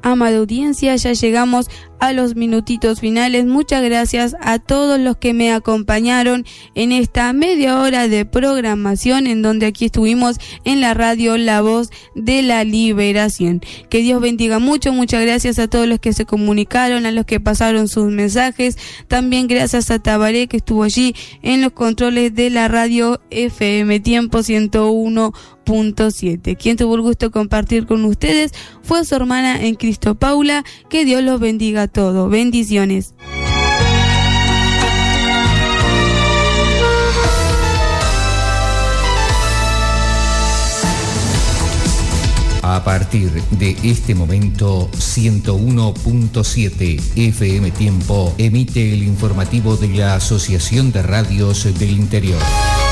amada audiencia, ya llegamos a los minutitos finales. Muchas gracias a todos los que me acompañaron en esta media hora de programación, en donde aquí estuvimos en la radio La Voz de la Liberación. Que Dios bendiga mucho. Muchas gracias a todos los que se comunicaron, a los que pasaron sus mensajes. También gracias a Tabaré, que estuvo allí en los controles de la radio FM Tiempo 101.7. Quien tuvo el gusto de compartir con ustedes fue su hermana en Cristo, Paula. Que Dios los bendiga a todos. Bendiciones. A partir de este momento, 101.7 FM Tiempo emite el informativo de la Asociación de Radios del Interior.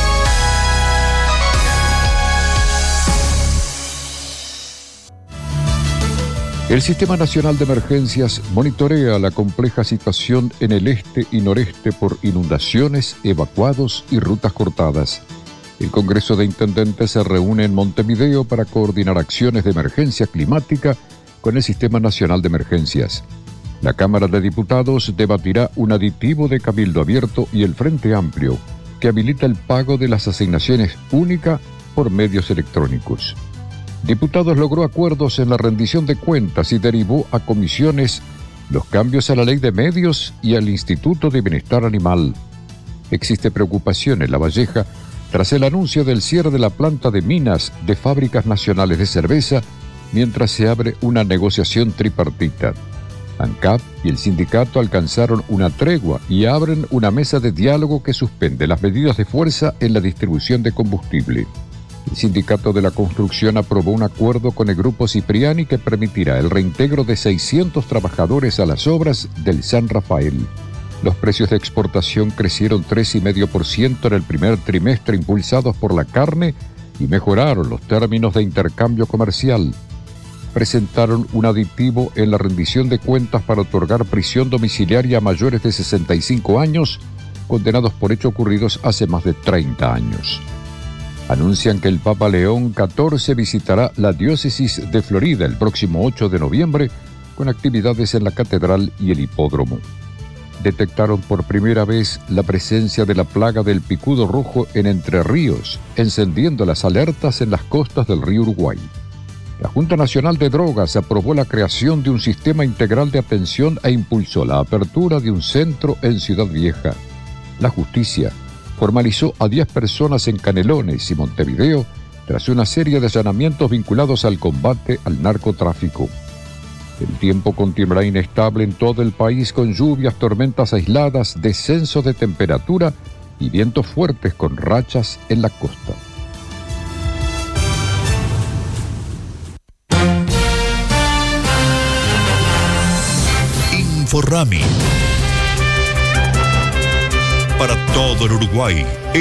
El Sistema Nacional de Emergencias monitorea la compleja situación en el este y noreste por inundaciones, evacuados y rutas cortadas. El Congreso de Intendentes se reúne en Montevideo para coordinar acciones de emergencia climática con el Sistema Nacional de Emergencias. La Cámara de Diputados debatirá un aditivo de Cabildo Abierto y el Frente Amplio, que habilita el pago de las asignaciones únicas por medios electrónicos. Diputados logró acuerdos en la rendición de cuentas y derivó a comisiones los cambios a la Ley de Medios y al Instituto de Bienestar Animal. Existe preocupación en La Valleja tras el anuncio del cierre de la planta de minas de Fábricas Nacionales de Cerveza, mientras se abre una negociación tripartita. ANCAP y el sindicato alcanzaron una tregua y abren una mesa de diálogo que suspende las medidas de fuerza en la distribución de combustible. El Sindicato de la Construcción aprobó un acuerdo con el Grupo Cipriani que permitirá el reintegro de 600 trabajadores a las obras del San Rafael. Los precios de exportación crecieron 3,5% en el primer trimestre, impulsados por la carne, y mejoraron los términos de intercambio comercial. Presentaron un aditivo en la rendición de cuentas para otorgar prisión domiciliaria a mayores de 65 años, condenados por hechos ocurridos hace más de 30 años. Anuncian que el Papa León XIV visitará la diócesis de Florida el próximo 8 de noviembre con actividades en la catedral y el hipódromo. Detectaron por primera vez la presencia de la plaga del picudo rojo en Entre Ríos, encendiendo las alertas en las costas del río Uruguay. La Junta Nacional de Drogas aprobó la creación de un sistema integral de atención e impulsó la apertura de un centro en Ciudad Vieja. La justicia formalizó a 10 personas en Canelones y Montevideo tras una serie de allanamientos vinculados al combate al narcotráfico. El tiempo continuará inestable en todo el país con lluvias, tormentas aisladas, descenso de temperatura y vientos fuertes con rachas en la costa. Inforrami. Para todo el Uruguay.